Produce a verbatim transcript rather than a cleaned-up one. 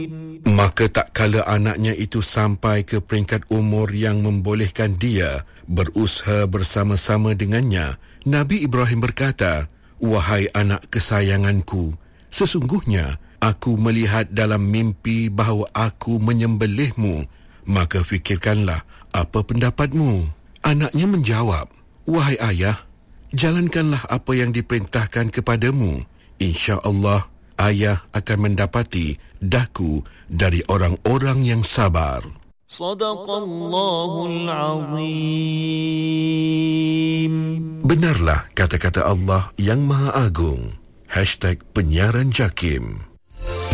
Maka tak kala anaknya itu sampai ke peringkat umur yang membolehkan dia berusaha bersama-sama dengannya, Nabi Ibrahim berkata, "Wahai anak kesayanganku, sesungguhnya aku melihat dalam mimpi bahawa aku menyembelihmu, maka fikirkanlah apa pendapatmu." Anaknya menjawab, "Wahai ayah, jalankanlah apa yang diperintahkan kepadamu. Insya-Allah, ayah akan mendapati daku dari orang-orang yang sabar." Sadaqallahul Azim. Benarlah kata-kata Allah yang Maha Agung. Hashtag Penyiaran Jakim.